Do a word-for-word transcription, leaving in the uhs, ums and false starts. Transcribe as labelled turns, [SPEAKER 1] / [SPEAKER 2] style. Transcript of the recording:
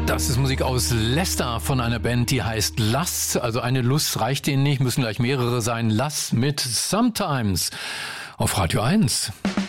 [SPEAKER 1] Das ist Musik aus Leicester von einer Band, die heißt Lass. Also eine Lust reicht ihnen nicht, müssen gleich mehrere sein. Lass mit Sometimes auf Radio eins.